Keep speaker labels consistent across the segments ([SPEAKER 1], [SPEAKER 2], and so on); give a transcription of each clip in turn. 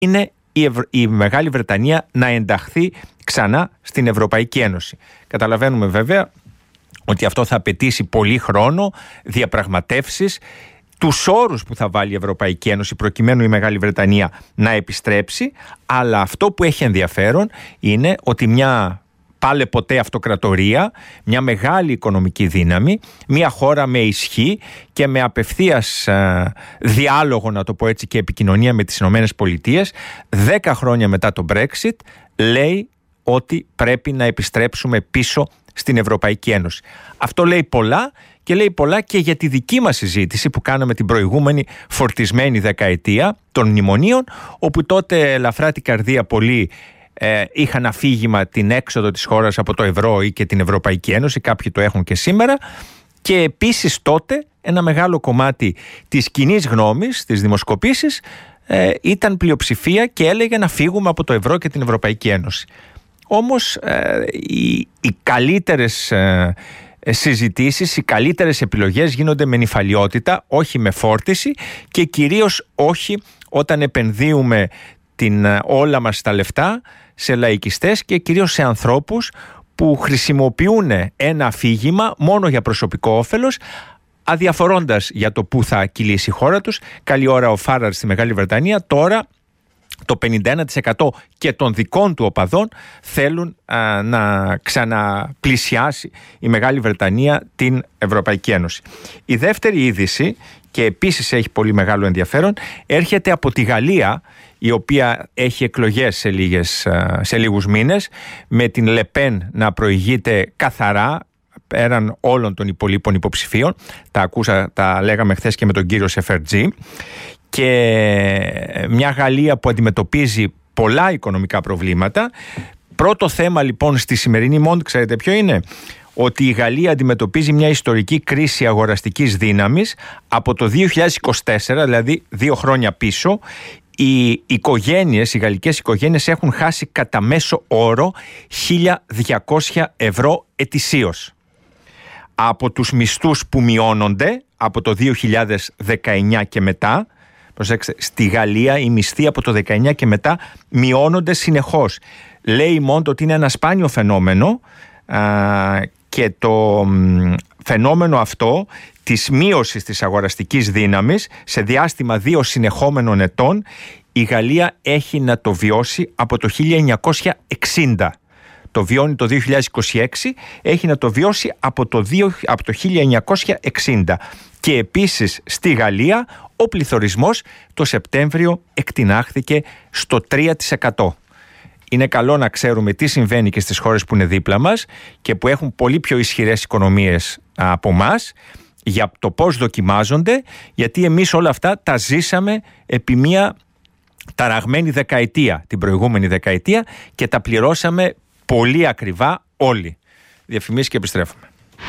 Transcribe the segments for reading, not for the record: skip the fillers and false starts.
[SPEAKER 1] είναι η Μεγάλη Βρετανία να ενταχθεί ξανά στην Ευρωπαϊκή Ένωση. Καταλαβαίνουμε βέβαια ότι αυτό θα απαιτήσει πολύ χρόνο, διαπραγματεύσεις, τους όρους που θα βάλει η Ευρωπαϊκή Ένωση προκειμένου η Μεγάλη Βρετανία να επιστρέψει, αλλά αυτό που έχει ενδιαφέρον είναι ότι μια πάλε ποτέ αυτοκρατορία, μια μεγάλη οικονομική δύναμη, μια χώρα με ισχύ και με απευθείας διάλογο, να το πω έτσι, και επικοινωνία με τις Ηνωμένες Πολιτείες, 10 χρόνια μετά το Brexit, λέει ότι πρέπει να επιστρέψουμε πίσω στην Ευρωπαϊκή Ένωση. Αυτό λέει πολλά, και λέει πολλά και για τη δική μας συζήτηση που κάναμε την προηγούμενη φορτισμένη δεκαετία των μνημονίων, όπου τότε ελαφρά την καρδία πολλοί είχαν αφήγημα την έξοδο της χώρας από το ευρώ ή και την Ευρωπαϊκή Ένωση, κάποιοι το έχουν και σήμερα, και επίσης τότε ένα μεγάλο κομμάτι της κοινής γνώμης, της δημοσκοπήσεις, ήταν πλειοψηφία και έλεγε να φύγουμε από το ευρώ και την Ευρωπαϊκή Ένωση. Όμως οι καλύτερες συζητήσεις, οι καλύτερες επιλογές γίνονται με νηφαλιότητα, όχι με φόρτιση, και κυρίως όχι όταν επενδύουμε όλα μας τα λεφτά σε λαϊκιστές και κυρίως σε ανθρώπους που χρησιμοποιούν ένα αφήγημα μόνο για προσωπικό όφελος, αδιαφορώντας για το πού θα κυλήσει η χώρα τους. Καλή ώρα ο Φάραρ στη Μεγάλη Βρετανία, τώρα το 51% και των δικών του οπαδών θέλουν να ξαναπλησιάσει η Μεγάλη Βρετανία την Ευρωπαϊκή Ένωση. Η δεύτερη είδηση, και επίσης έχει πολύ μεγάλο ενδιαφέρον, έρχεται από τη Γαλλία, η οποία έχει εκλογές σε λίγους μήνες, με την Λεπέν να προηγείται καθαρά πέραν όλων των υπολείπων υποψηφίων. Τα λέγαμε χθες και με τον κύριο Σεφερτζή. Και μια Γαλλία που αντιμετωπίζει πολλά οικονομικά προβλήματα. Πρώτο θέμα λοιπόν στη σημερινή Μόντ, ξέρετε ποιο είναι? Ότι η Γαλλία αντιμετωπίζει μια ιστορική κρίση αγοραστικής δύναμης. Από το 2024, δηλαδή 2 χρόνια πίσω, οι γαλλικές οικογένειες έχουν χάσει κατά μέσο όρο 1.200 ευρώ ετησίως. Από τους μισθούς που μειώνονται από το 2019 και μετά, προσέξτε, στη Γαλλία οι μισθοί από το 19 και μετά μειώνονται συνεχώς. Λέει η Μόντ ότι είναι ένα σπάνιο φαινόμενο, και το φαινόμενο αυτό της μείωσης της αγοραστικής δύναμης σε διάστημα 2 συνεχόμενων ετών η Γαλλία έχει να το βιώσει από το 1960. Το βιώνει το 2026, έχει να το βιώσει από το 1960. Και επίσης στη Γαλλία ο πληθωρισμός το Σεπτέμβριο εκτινάχθηκε στο 3%. Είναι καλό να ξέρουμε τι συμβαίνει και στις χώρες που είναι δίπλα μας και που έχουν πολύ πιο ισχυρές οικονομίες από μας, για το πώς δοκιμάζονται, γιατί εμείς όλα αυτά τα ζήσαμε επί μια ταραγμένη δεκαετία, την προηγούμενη δεκαετία, και τα πληρώσαμε πολύ ακριβά όλοι. Διαφημίσεις και επιστρέφουμε.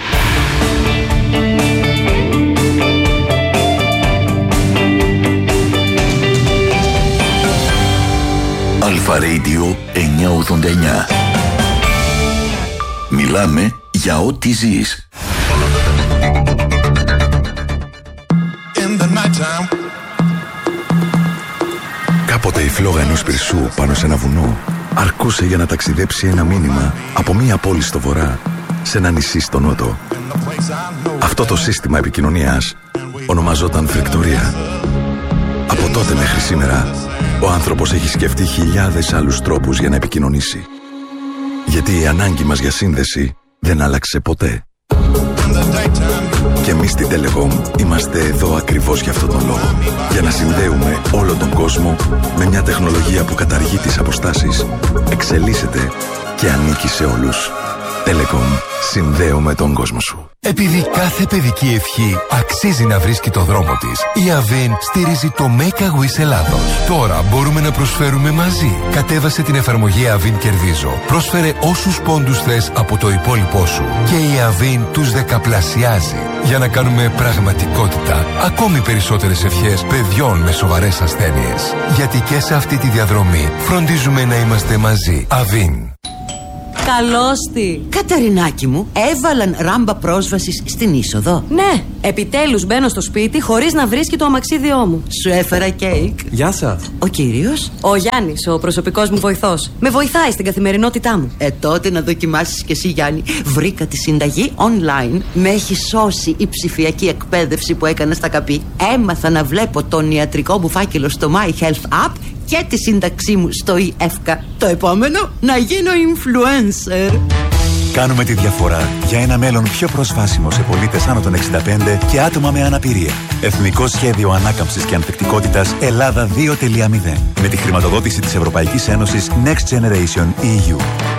[SPEAKER 2] Αλφα Radio 989. Μιλάμε για ό,τι ζεις.
[SPEAKER 3] Κάποτε η φλόγα ενός πυρσού πάνω σε ένα βουνό αρκούσε για να ταξιδέψει ένα μήνυμα από μία πόλη στο βορρά σε ένα νησί στο νότο. Αυτό το σύστημα επικοινωνίας ονομαζόταν φρικτορία. Από τότε μέχρι σήμερα ο άνθρωπος έχει σκεφτεί χιλιάδες άλλους τρόπους για να επικοινωνήσει. Γιατί η ανάγκη μας για σύνδεση δεν άλλαξε ποτέ. Και εμείς στην Telecom είμαστε εδώ ακριβώς για αυτόν τον λόγο. Για να συνδέουμε όλο τον κόσμο με μια τεχνολογία που καταργεί τις αποστάσεις, εξελίσσεται και ανήκει σε όλους. Telecom. Συνδέουμε τον κόσμο σου.
[SPEAKER 4] Επειδή κάθε παιδική ευχή αξίζει να βρίσκει το δρόμο της, η Avin στηρίζει το Make a Wish Ελλάδος. Τώρα μπορούμε να προσφέρουμε μαζί. Κατέβασε την εφαρμογή Avin Κερδίζω. Πρόσφερε όσους πόντους θες από το υπόλοιπό σου και η Avin τους δεκαπλασιάζει για να κάνουμε πραγματικότητα ακόμη περισσότερες ευχές παιδιών με σοβαρές ασθένειες. Γιατί και σε αυτή τη διαδρομή φροντίζουμε να είμαστε μαζί. Avin.
[SPEAKER 5] Καλώς τη.
[SPEAKER 6] Καταρινάκι μου, έβαλαν ράμπα πρόσβασης στην είσοδο.
[SPEAKER 5] Ναι, επιτέλους μπαίνω στο σπίτι χωρίς να βρίσκει το αμαξίδιό μου.
[SPEAKER 6] Σου έφερα κέικ.
[SPEAKER 7] Γεια σας.
[SPEAKER 6] Ο κύριος?
[SPEAKER 5] Ο Γιάννης, ο προσωπικός μου βοηθός. Με βοηθάει στην καθημερινότητά μου.
[SPEAKER 6] Τότε να δοκιμάσεις κι εσύ, Γιάννη. Βρήκα τη συνταγή online. Με έχει σώσει η ψηφιακή εκπαίδευση που έκανα στα ΚΑΠΗ. Έμαθα να βλέπω τον ιατρικό μου φάκελο στο My Health App και τη σύνταξή μου στο eEFCA. Το επόμενο, να γίνω influencer.
[SPEAKER 8] Κάνουμε τη διαφορά για ένα μέλλον πιο προσβάσιμο σε πολίτες άνω των 65 και άτομα με αναπηρία. Εθνικό Σχέδιο Ανάκαμψης και Ανθεκτικότητας Ελλάδα 2.0. Με τη χρηματοδότηση της Ευρωπαϊκής Ένωσης Next Generation EU.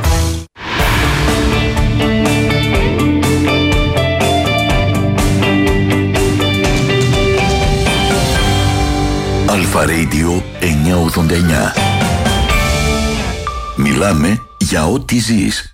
[SPEAKER 2] Αλφα Radio 989. Μιλάμε για ό,τι ζεις.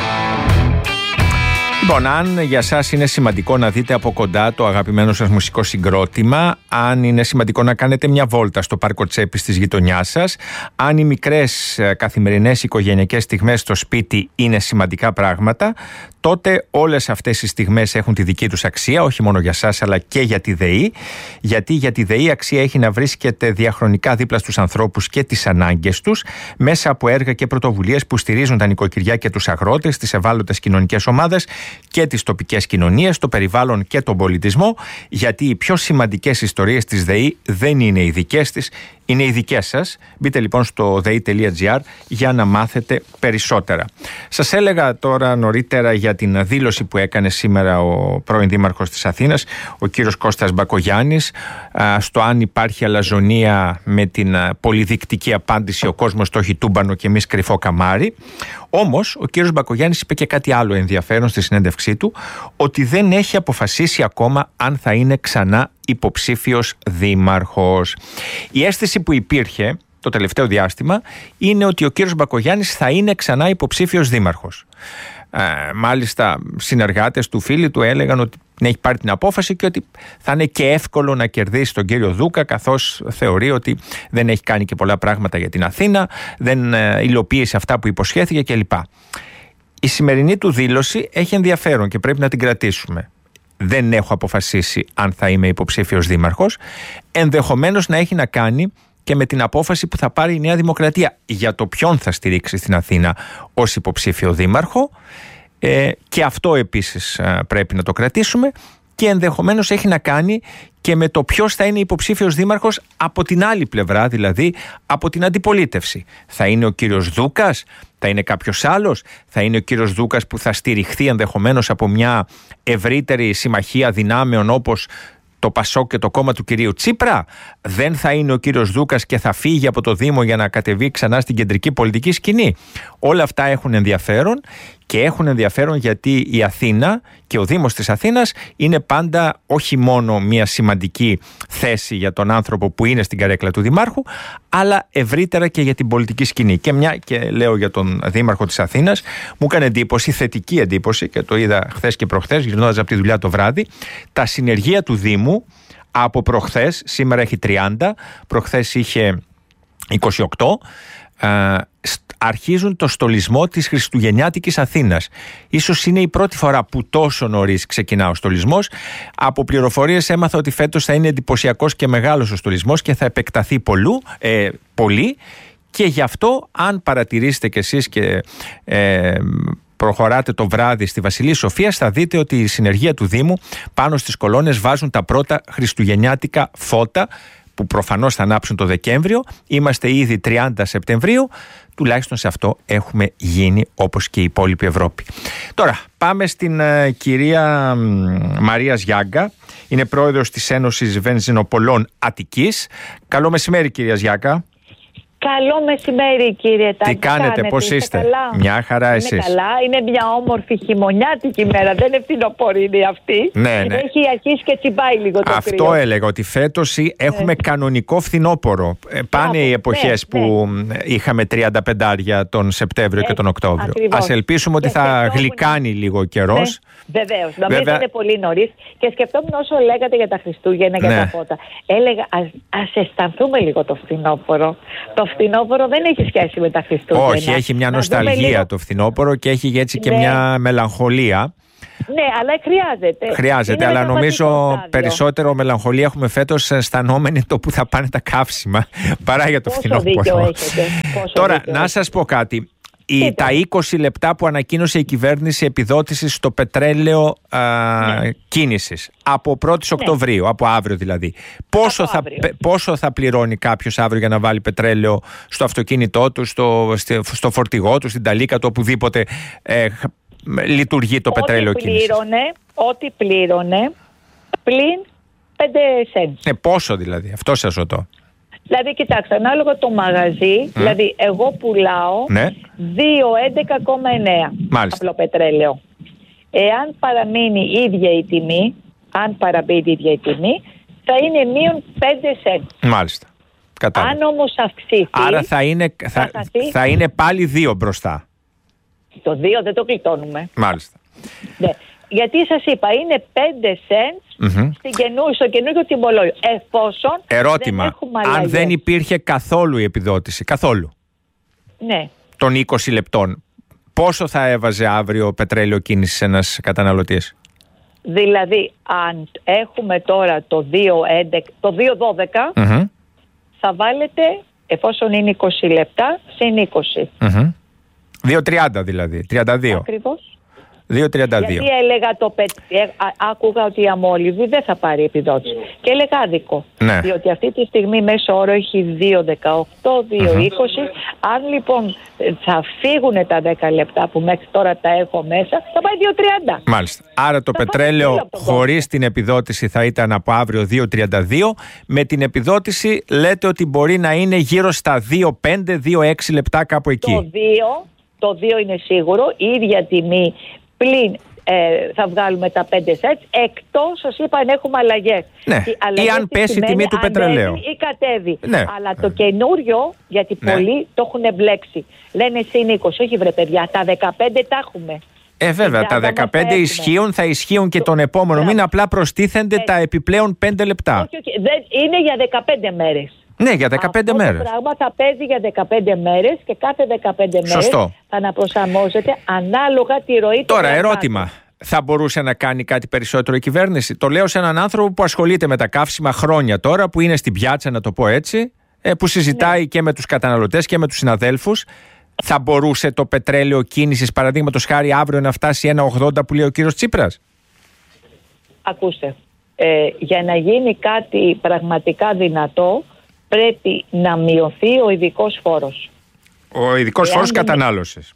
[SPEAKER 1] Λοιπόν, αν για σας είναι σημαντικό να δείτε από κοντά το αγαπημένο σας μουσικό συγκρότημα, αν είναι σημαντικό να κάνετε μια βόλτα στο πάρκο Τσέπης της γειτονιάς σας, αν οι μικρές καθημερινές οικογενειακές στιγμές στο σπίτι είναι σημαντικά πράγματα, τότε όλες αυτές οι στιγμές έχουν τη δική τους αξία, όχι μόνο για σας αλλά και για τη ΔΕΗ, γιατί για τη ΔΕΗ αξία έχει να βρίσκεται διαχρονικά δίπλα στους ανθρώπους και τις ανάγκες τους, μέσα από έργα και πρωτοβουλίες που στηρίζουν τα νοικοκυριά και τους αγρότες, τις ευάλωτες κοινωνικές ομάδες και τις τοπικές κοινωνίες, το περιβάλλον και τον πολιτισμό, γιατί οι πιο σημαντικές ιστορίες της ΔΕΗ δεν είναι οι δικές της, είναι οι δικές σας. Μπείτε λοιπόν στο dei.gr για να μάθετε περισσότερα. Σας έλεγα τώρα νωρίτερα για την δήλωση που έκανε σήμερα ο πρώην Δήμαρχος της Αθήνας, ο κύριος Κώστας Μπακογιάννης, στο αν υπάρχει αλαζονία με την πολυδεικτική απάντηση «Ο κόσμος το έχει τούμπανο και εμείς κρυφό καμάρι». Όμως ο κύριος Μπακογιάννης είπε και κάτι άλλο ενδιαφέρον στη συνέντευξή του, ότι δεν έχει αποφασίσει ακόμα αν θα είναι ξανά υποψήφιος δήμαρχος. Η αίσθηση που υπήρχε το τελευταίο διάστημα είναι ότι ο κύριος Μπακογιάννης θα είναι ξανά υποψήφιος δήμαρχος. Μάλιστα συνεργάτες του, φίλοι του έλεγαν ότι έχει πάρει την απόφαση και ότι θα είναι και εύκολο να κερδίσει τον κύριο Δούκα, καθώς θεωρεί ότι δεν έχει κάνει και πολλά πράγματα για την Αθήνα, δεν υλοποίησε αυτά που υποσχέθηκε κλπ. Η σημερινή του δήλωση έχει ενδιαφέρον και πρέπει να την κρατήσουμε. Δεν έχω αποφασίσει αν θα είμαι υποψήφιος δήμαρχος. Ενδεχομένως να έχει να κάνει και με την απόφαση που θα πάρει η Νέα Δημοκρατία για το ποιον θα στηρίξει στην Αθήνα ως υποψήφιο δήμαρχο, και αυτό επίσης πρέπει να το κρατήσουμε, και ενδεχομένως έχει να κάνει και με το ποιος θα είναι υποψήφιος δήμαρχος από την άλλη πλευρά, δηλαδή από την αντιπολίτευση. Θα είναι ο κύριος Δούκας, θα είναι κάποιος άλλος, θα είναι ο κύριος Δούκας που θα στηριχθεί ενδεχομένως από μια ευρύτερη συμμαχία δυνάμεων όπως το ΠΑΣΟΚ και το κόμμα του κυρίου Τσίπρα. Δεν θα είναι ο κύριος Δούκας και θα φύγει από το Δήμο για να κατεβεί ξανά στην κεντρική πολιτική σκηνή. Όλα αυτά έχουν ενδιαφέρον, και έχουν ενδιαφέρον γιατί η Αθήνα και ο Δήμος της Αθήνας είναι πάντα όχι μόνο μια σημαντική θέση για τον άνθρωπο που είναι στην καρέκλα του Δημάρχου, αλλά ευρύτερα και για την πολιτική σκηνή. Και μια και λέω για τον Δήμαρχο της Αθήνας, μου έκανε εντύπωση, θετική εντύπωση, και το είδα χθες και προχθές γυρνώντας από τη δουλειά το βράδυ, τα συνεργεία του Δήμου από προχθές, σήμερα έχει 30, προχθές είχε 28, αρχίζουν το στολισμό της Χριστουγεννιάτικης Αθήνας. Ίσως είναι η πρώτη φορά που τόσο νωρίς ξεκινά ο στολισμός. Από πληροφορίες έμαθα ότι φέτος θα είναι εντυπωσιακός και μεγάλος ο στολισμός και θα επεκταθεί πολύ, και γι' αυτό αν παρατηρήσετε κι εσείς και προχωράτε το βράδυ στη Βασιλής Σοφίας, θα δείτε ότι η συνεργεία του Δήμου πάνω στις κολόνες βάζουν τα πρώτα χριστουγεννιάτικα φώτα, που προφανώς θα ανάψουν το Δεκέμβριο. Είμαστε ήδη 30 Σεπτεμβρίου, τουλάχιστον σε αυτό έχουμε γίνει όπως και η υπόλοιπη Ευρώπη. Τώρα πάμε στην κυρία Μαρία Ζιάγκα, είναι πρόεδρος της Ένωσης Βενζινοπολών Αττικής. Καλό μεσημέρι κυρία Ζιάγκα.
[SPEAKER 9] Καλό μεσημέρι κύριε Τάκη.
[SPEAKER 1] Τι κάνετε, πώς είστε?
[SPEAKER 9] Καλά?
[SPEAKER 1] Μια χαρά εσείς?
[SPEAKER 9] Είναι καλά, είναι μια όμορφη χειμωνιάτικη μέρα, δεν είναι φθινοπορεινή αυτή.
[SPEAKER 1] Ναι.
[SPEAKER 9] Έχει αρχίσει και τσιμπάει λίγο το
[SPEAKER 1] αυτό
[SPEAKER 9] κρύο.
[SPEAKER 1] έλεγα, ότι φέτος έχουμε κανονικό φθινόπωρο. Πάνε οι εποχές που είχαμε 35 τον Σεπτέμβριο και τον Οκτώβριο.
[SPEAKER 9] Ακριβώς.
[SPEAKER 1] Ας ελπίσουμε ότι θα γλυκάνει λίγο ο καιρός.
[SPEAKER 9] Βεβαίως, νομίζω είναι πολύ νωρίς. Και σκεφτόμουν όσο λέγατε για τα Χριστούγεννα, για τα φώτα. Έλεγα, ας αισθανθούμε λίγο το φθινόπωρο. Το φθινόπωρο δεν έχει σχέση με τα Χριστούγεννα.
[SPEAKER 1] Όχι, έχει μια νοσταλγία το φθινόπωρο και έχει έτσι και μια μελαγχολία.
[SPEAKER 9] Ναι, αλλά χρειάζεται.
[SPEAKER 1] Χρειάζεται, αλλά νομίζω περισσότερο μελαγχολία έχουμε φέτος αισθανόμενοι το που θα πάνε τα καύσιμα παρά για το φθινόπωρο. Τώρα, να σας πω κάτι. Τα 20 λεπτά που ανακοίνωσε η κυβέρνηση επιδότησης στο πετρέλαιο κίνησης από 1η Οκτωβρίου, από αύριο δηλαδή, πόσο θα πληρώνει κάποιος αύριο για να βάλει πετρέλαιο στο αυτοκίνητό του, στο φορτηγό του, στην ταλίκα του, οπουδήποτε λειτουργεί το πετρέλαιο κίνησης?
[SPEAKER 9] Ό,τι πλήρωνε πλην 5 cents.
[SPEAKER 1] Πόσο δηλαδή, αυτό σας ρωτώ.
[SPEAKER 9] Δηλαδή, κοιτάξτε, ανάλογα το μαγαζί, δηλαδή εγώ πουλάω 2,11,9 απλό πετρέλαιο. Εάν παραμείνει η ίδια η τιμή, θα είναι μείον 5 cents.
[SPEAKER 1] Μάλιστα. Κατάλαβα.
[SPEAKER 9] Αν όμως αυξήσει...
[SPEAKER 1] Άρα θα είναι πάλι 2 μπροστά.
[SPEAKER 9] Το 2 δεν το κλειτώνουμε.
[SPEAKER 1] Μάλιστα.
[SPEAKER 9] Ναι. Γιατί σας είπα, είναι 5 cents στο καινούργιο τιμολόγιο. Εφόσον
[SPEAKER 1] ερώτημα,
[SPEAKER 9] δεν έχουμε αλλαγές.
[SPEAKER 1] Αν δεν υπήρχε καθόλου η επιδότηση, καθόλου, των 20 λεπτών, πόσο θα έβαζε αύριο πετρέλαιο κίνησης ένας καταναλωτής?
[SPEAKER 9] Δηλαδή, αν έχουμε τώρα το 2,12, θα βάλετε, εφόσον είναι 20 λεπτά, συν 20.
[SPEAKER 1] 2,30 δηλαδή, 32.
[SPEAKER 9] Ακριβώς.
[SPEAKER 1] 2,32.
[SPEAKER 9] Γιατί άκουγα ότι η αμόλυβη δεν θα πάρει επιδότηση. Και έλεγα άδικο.
[SPEAKER 1] Ναι.
[SPEAKER 9] Διότι αυτή τη στιγμή μέσο όρο έχει 2,18, 2,20. Αν λοιπόν θα φύγουν τα 10 λεπτά που μέχρι τώρα τα έχω μέσα, θα πάει 2,30.
[SPEAKER 1] Μάλιστα. Άρα το πετρέλαιο χωρίς την επιδότηση θα ήταν από αύριο 2,32. Με την επιδότηση λέτε ότι μπορεί να είναι γύρω στα 2,5, 2,6 λεπτά κάπου εκεί.
[SPEAKER 9] Το 2 είναι σίγουρο, η ίδια τιμή πλην θα βγάλουμε τα 5 cents, εκτός σας είπα αν έχουμε αλλαγές.
[SPEAKER 1] Ναι. Ή αν πέσει η τιμή του πετρελαίου.
[SPEAKER 9] Ή κατέβει.
[SPEAKER 1] Ναι.
[SPEAKER 9] Αλλά το καινούριο, γιατί πολλοί το έχουν μπλέξει. Λένε συν 20, όχι βρε παιδιά, τα 15 τα έχουμε.
[SPEAKER 1] Βέβαια, τα 15 ισχύουν, θα ισχύουν και τον επόμενο μήνα, απλά προστίθενται τα επιπλέον 5 λεπτά.
[SPEAKER 9] Όχι, είναι για 15 μέρες.
[SPEAKER 1] Ναι, για 15 μέρες.
[SPEAKER 9] Αυτό το πράγμα θα παίζει για 15 μέρες και κάθε 15 μέρες θα αναπροσαρμόζεται ανάλογα τη ροή του.
[SPEAKER 1] Τώρα, ερώτημα. Θα μπορούσε να κάνει κάτι περισσότερο η κυβέρνηση? Το λέω σε έναν άνθρωπο που ασχολείται με τα καύσιμα χρόνια τώρα, που είναι στην πιάτσα, να το πω έτσι, που συζητάει και με τους καταναλωτές και με τους συναδέλφους. Θα μπορούσε το πετρέλαιο κίνησης, παραδείγματος χάρη, αύριο να φτάσει 1,80 που λέει ο κύριος Τσίπρας?
[SPEAKER 9] Ακούστε, για να γίνει κάτι πραγματικά δυνατό, πρέπει να μειωθεί ο ειδικός φόρος. Ο ειδικός φόρος
[SPEAKER 1] κατανάλωσης.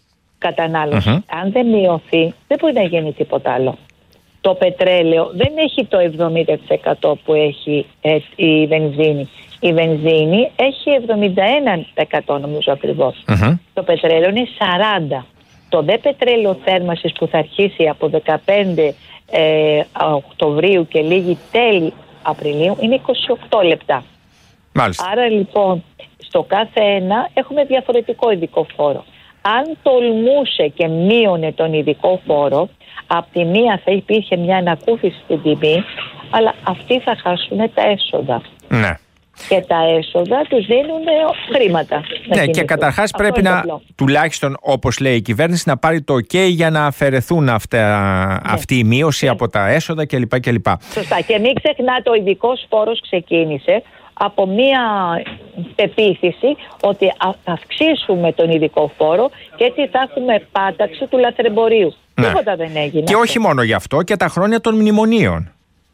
[SPEAKER 9] Αν δεν μειωθεί, δεν μπορεί να γίνει τίποτα άλλο. Το πετρέλαιο δεν έχει το 70% που έχει η βενζίνη. Η βενζίνη έχει 71% νομίζω ακριβώς. Το πετρέλαιο είναι 40%. Το δε πετρέλαιο θέρμασης που θα αρχίσει από 15 Οκτωβρίου και λίγη τέλη Απριλίου είναι 28 λεπτά.
[SPEAKER 1] Μάλιστα.
[SPEAKER 9] Άρα λοιπόν στο κάθε ένα έχουμε διαφορετικό ειδικό φόρο. Αν τολμούσε και μείωνε τον ειδικό φόρο, από τη μία θα υπήρχε μια ανακούφιση στην τιμή, αλλά αυτοί θα χάσουν τα έσοδα.
[SPEAKER 1] Ναι.
[SPEAKER 9] Και τα έσοδα τους δίνουν χρήματα.
[SPEAKER 1] Ναι, και καταρχάς πρέπει να, τουλάχιστον όπως λέει η κυβέρνηση, να πάρει το OK για να αφαιρεθούν αυτή η μείωση από τα έσοδα κλπ.
[SPEAKER 9] Σωστά. Και μην ξεχνάτε, ο ειδικός φόρος ξεκίνησε από μία πεποίθηση ότι θα αυξήσουμε τον ειδικό φόρο και έτσι θα έχουμε πάταξη του λαθρεμπορίου. Ναι. Τίποτα δεν έγινε.
[SPEAKER 1] Και όχι μόνο γι' αυτό, και τα χρόνια των μνημονίων.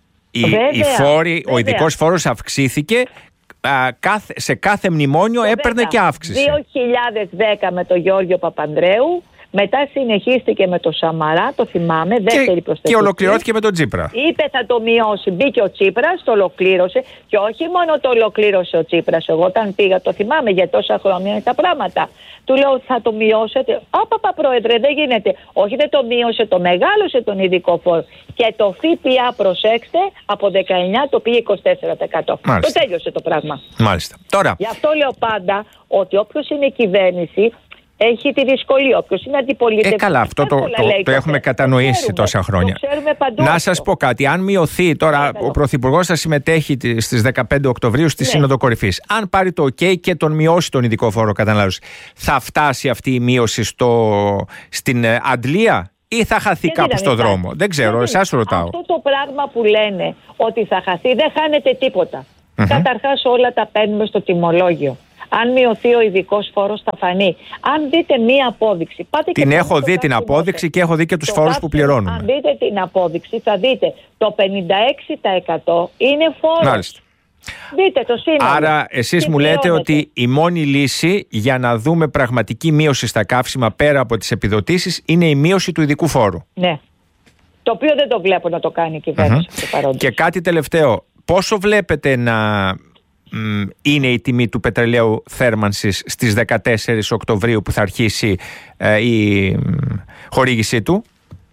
[SPEAKER 1] Ο ειδικός φόρος αυξήθηκε, σε κάθε μνημόνιο έπαιρνε και αύξηση.
[SPEAKER 9] 2010 με τον Γιώργο Παπανδρέου, μετά συνεχίστηκε με τον Σαμαρά, το θυμάμαι, δεύτερη προσθήκη.
[SPEAKER 1] Και ολοκληρώθηκε με τον Τσίπρα.
[SPEAKER 9] Είπε θα το μειώσει, μπήκε ο Τσίπρας, το ολοκλήρωσε. Και όχι μόνο το ολοκλήρωσε ο Τσίπρας, εγώ όταν πήγα, το θυμάμαι για τόσα χρόνια είναι τα πράγματα. Του λέω θα το μειώσετε. Παπα πρόεδρε, δεν γίνεται. Όχι, δεν το μείωσε, το μεγάλωσε τον ειδικό φόρο. Και το ΦΠΑ, προσέξτε, από 19 το πήγε 24%.
[SPEAKER 1] Μάλιστα.
[SPEAKER 9] Το τέλειωσε το πράγμα.
[SPEAKER 1] Μάλιστα. Τώρα.
[SPEAKER 9] Γι' αυτό λέω πάντα ότι όποιος είναι η κυβέρνηση, έχει τη δυσκολία. Όποιος είναι αντιπολίτευση.
[SPEAKER 1] Καλά, αυτό το έχουμε κατανοήσει τόσα χρόνια. Να σας πω κάτι. Αν μειωθεί τώρα, ο Πρωθυπουργός θα συμμετέχει στις 15 Οκτωβρίου στη Σύνοδο Κορυφής. Αν πάρει το OK και τον μειώσει τον ειδικό φόρο κατανάλωσης, θα φτάσει αυτή η μείωση στην αντλία ή θα χαθεί κάπου στο δρόμο? Δεν ξέρω, εσάς ρωτάω.
[SPEAKER 9] Αυτό το πράγμα που λένε ότι θα χαθεί, δεν χάνεται τίποτα. Καταρχάς, όλα τα παίρνουμε στο τιμολόγιο. Αν μειωθεί ο ειδικός φόρος θα φανεί. Αν δείτε μία απόδειξη. Την
[SPEAKER 1] έχω δει την απόδειξη και έχω δει και τους φόρους που πληρώνουμε.
[SPEAKER 9] Αν δείτε την απόδειξη θα δείτε το 56% είναι φόρος.
[SPEAKER 1] Μάλιστα.
[SPEAKER 9] Δείτε το σύνολο.
[SPEAKER 1] Άρα εσείς μου λέτε ότι η μόνη λύση για να δούμε πραγματική μείωση στα καύσιμα πέρα από τις επιδοτήσεις είναι η μείωση του ειδικού φόρου.
[SPEAKER 9] Ναι. Το οποίο δεν το βλέπω να το κάνει η κυβέρνηση.
[SPEAKER 1] Και κάτι τελευταίο. Πόσο βλέπετε να είναι η τιμή του πετρελαίου θέρμανσης στις 14 Οκτωβρίου που θα αρχίσει η χορήγησή του?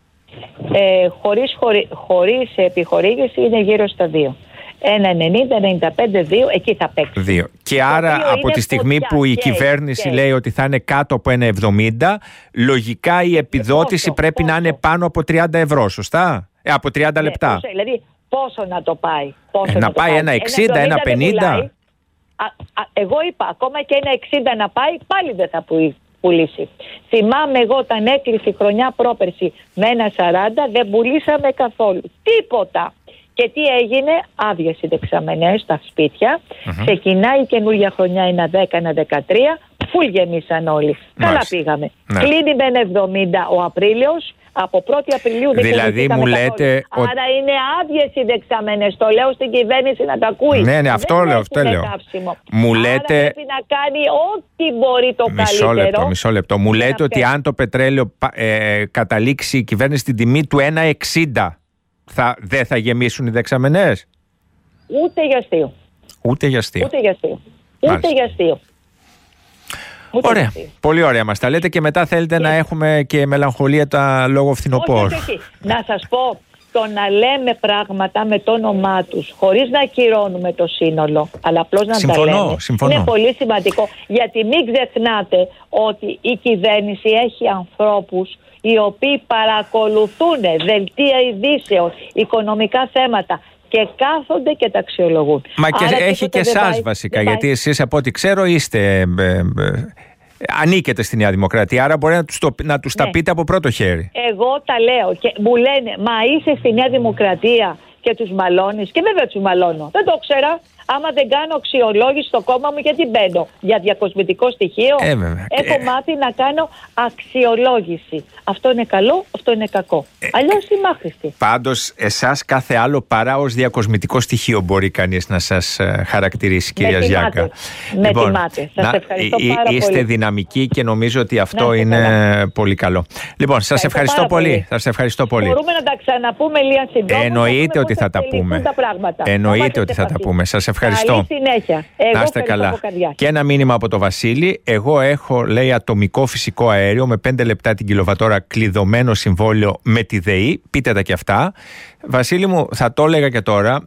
[SPEAKER 9] Χωρίς επιχορήγηση είναι γύρω στα 2. 1,90, 95, 2, εκεί θα παίξει.
[SPEAKER 1] 2. Και άρα από τη στιγμή που η κυβέρνηση λέει ότι θα είναι κάτω από 1,70, λογικά η επιδότηση πρέπει να είναι πάνω από 30 ευρώ, σωστά? Από 30 λεπτά.
[SPEAKER 9] Δηλαδή πόσο να το πάει?
[SPEAKER 1] Να πάει 1,60, 1,50.
[SPEAKER 9] Εγώ είπα ακόμα και 1,60 να πάει, πάλι δεν θα πουλήσει. Θυμάμαι εγώ όταν έκλεισε η χρονιά πρόπερση με 1,40 δεν πουλήσαμε καθόλου. Τίποτα. Και τι έγινε? Άδειες συντεξαμενές στα σπίτια. Ξεκινάει η καινούργια χρονιά 1,10, 1,13. Φουλ γεμίσαν όλοι. Καλά πήγαμε. Κλείνει με 1,70 ο Απρίλιος. Από 1η Απριλίου δεν
[SPEAKER 1] δηλαδή μου λέτε
[SPEAKER 9] άρα είναι άδειες συντεξαμένες. Το λέω στην κυβέρνηση να τα ακούει.
[SPEAKER 1] Ναι, αυτό λέω. Μου λέτε...
[SPEAKER 9] πρέπει να κάνει ό,τι μπορεί το καλύτερο.
[SPEAKER 1] Μισό λεπτό. Μου λέτε ότι αν το πετρέλαιο καταλήξει η κυβέρνηση στην τιμή του 1,60 δεν θα γεμίσουν οι δεξαμενές?
[SPEAKER 9] Ούτε για αστείο.
[SPEAKER 1] Ούτε για
[SPEAKER 9] αστείο.
[SPEAKER 1] Ωραία. Πολύ ωραία μας τα λέτε και μετά θέλετε να έχουμε και μελαγχολία λόγω φθινοπόρου.
[SPEAKER 9] Όχι. Να σας πω, το να λέμε πράγματα με το όνομά τους χωρίς να ακυρώνουμε το σύνολο, αλλά απλώς να τα λέμε, είναι πολύ σημαντικό. Γιατί μην ξεχνάτε ότι η κυβέρνηση έχει ανθρώπους οι οποίοι παρακολουθούν δελτία ειδήσεων, οικονομικά θέματα και κάθονται και τα αξιολογούν.
[SPEAKER 1] Μα και έχει και εσάς βασικά, γιατί εσείς από ό,τι ξέρω ανήκετε στη Νέα Δημοκρατία, άρα μπορεί να τους τα πείτε από πρώτο χέρι.
[SPEAKER 9] Εγώ τα λέω και μου λένε, μα είσαι στη Νέα Δημοκρατία και τους μαλώνεις? Και βέβαια τους μαλώνω. Δεν το ξέρα. Άμα δεν κάνω αξιολόγηση στο κόμμα μου, γιατί μπαίνω? Για διακοσμητικό στοιχείο? Έχω μάθει να κάνω αξιολόγηση. Αυτό είναι καλό, αυτό είναι κακό. Αλλιώς είμαι άχρηστη.
[SPEAKER 1] Πάντως, εσάς κάθε άλλο παρά ως διακοσμητικό στοιχείο μπορεί κανείς να σας χαρακτηρίσει, κυρία Ζιάκα.
[SPEAKER 9] Με τιμάτε. Σας ευχαριστώ πάρα πολύ.
[SPEAKER 1] Είστε δυναμικοί και νομίζω ότι αυτό είναι πολύ καλό. Λοιπόν, σας ευχαριστώ πολύ.
[SPEAKER 9] Μπορούμε να τα ξαναπούμε λίγα συντόμως?
[SPEAKER 1] Εννοείται ότι θα τα πούμε. Εννοείται ότι θα τα πούμε. Σας ευχαριστώ.
[SPEAKER 9] Καλή συνέχεια.
[SPEAKER 1] Να είστε καλά. Και ένα μήνυμα από το Βασίλη. Εγώ έχω, λέει, ατομικό φυσικό αέριο με 5 λεπτά την κιλοβατόρα κλειδωμένο συμβόλαιο με τη ΔΕΗ. Πείτε τα και αυτά. Βασίλη μου, θα το έλεγα και τώρα.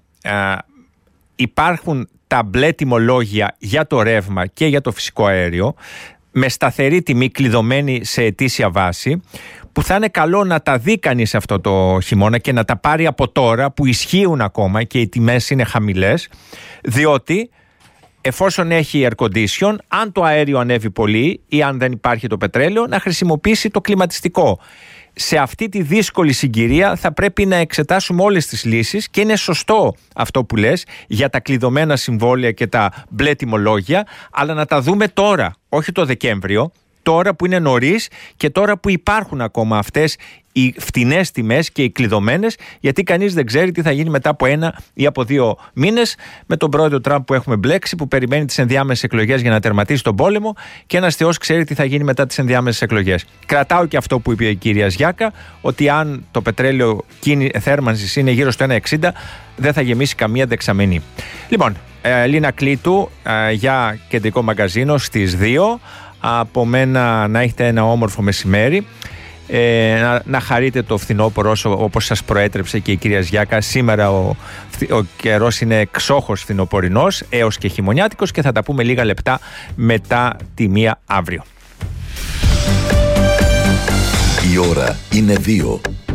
[SPEAKER 1] Υπάρχουν τα μπλε τιμολόγια για το ρεύμα και για το φυσικό αέριο με σταθερή τιμή κλειδωμένη σε ετήσια βάση, που θα είναι καλό να τα δει κανείς αυτό το χειμώνα και να τα πάρει από τώρα που ισχύουν ακόμα και οι τιμές είναι χαμηλές, διότι εφόσον έχει air condition, αν το αέριο ανέβει πολύ ή αν δεν υπάρχει το πετρέλαιο, να χρησιμοποιήσει το κλιματιστικό. Σε αυτή τη δύσκολη συγκυρία θα πρέπει να εξετάσουμε όλες τις λύσεις και είναι σωστό αυτό που λες για τα κλειδωμένα συμβόλαια και τα μπλε τιμολόγια, αλλά να τα δούμε τώρα, όχι το Δεκέμβριο, τώρα που είναι νωρίς και τώρα που υπάρχουν ακόμα αυτές οι φτηνές τιμές και οι κλειδωμένες, γιατί κανείς δεν ξέρει τι θα γίνει μετά από 1 ή από 2 μήνες με τον πρόεδρο Τραμπ που έχουμε μπλέξει, που περιμένει τις ενδιάμεσες εκλογές για να τερματίσει τον πόλεμο, και ένας θεός ξέρει τι θα γίνει μετά τις ενδιάμεσες εκλογές. Κρατάω και αυτό που είπε η κυρία Ζιάκα, ότι αν το πετρέλαιο θέρμανσης είναι γύρω στο 1,60, δεν θα γεμίσει καμία δεξαμενή. Λοιπόν, Λίνα Κλήτου για κεντρικό μαγκαζίνο στις 2. Από μένα να έχετε ένα όμορφο μεσημέρι, να χαρείτε το φθινόπωρο όπως σας προέτρεψε και η κυρία Ζιάκα. Σήμερα ο καιρός είναι εξόχως φθινοπορεινός έως και χειμωνιάτικος και θα τα πούμε λίγα λεπτά μετά τη 1 αύριο.
[SPEAKER 2] Η ώρα είναι 2.